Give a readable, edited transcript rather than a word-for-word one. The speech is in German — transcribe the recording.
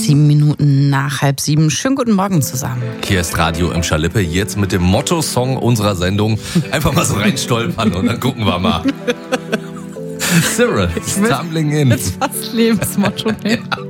7 Minuten nach 6:30. Schönen guten Morgen zusammen. Hier ist Radio im Schalippe, jetzt mit dem Motto-Song unserer Sendung. Einfach mal so reinstolpern und dann gucken wir mal. Cyril, Stumbling In. Das ist fast Lebensmotto. Ja.